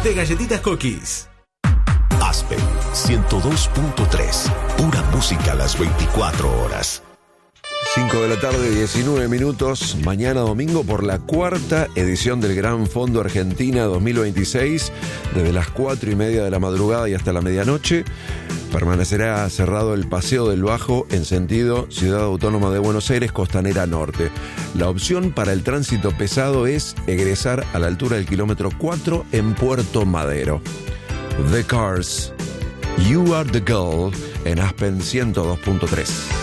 de galletitas Cookies. Aspen 102.3. Pura música a las 24 horas. 5 de la tarde, 19 minutos. Mañana domingo por la cuarta edición del Gran Fondo Argentina 2026. Desde las 4:30 de la madrugada y hasta la medianoche. Permanecerá cerrado el Paseo del Bajo en sentido Ciudad Autónoma de Buenos Aires, Costanera Norte. La opción para el tránsito pesado es egresar a la altura del kilómetro 4 en Puerto Madero. The Cars, You Are the Girl, en Aspen 102.3.